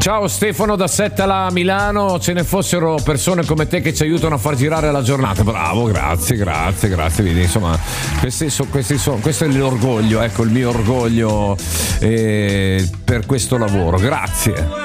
Ciao Stefano da Settala a Milano, ce ne fossero persone come te che ci aiutano a far girare la giornata. Bravo, grazie. Vedi, insomma, questo è l'orgoglio, ecco il mio orgoglio per questo lavoro. Grazie.